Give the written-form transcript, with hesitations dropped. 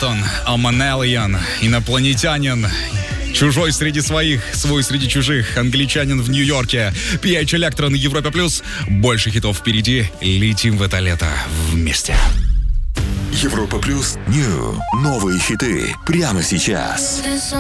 Вот он, Аманелиан, инопланетянин. Чужой среди своих, свой среди чужих, англичанин в Нью-Йорке. PH Electro на Европе Плюс. Больше хитов впереди. Летим в это лето вместе. Европа Плюс. Новые хиты прямо сейчас.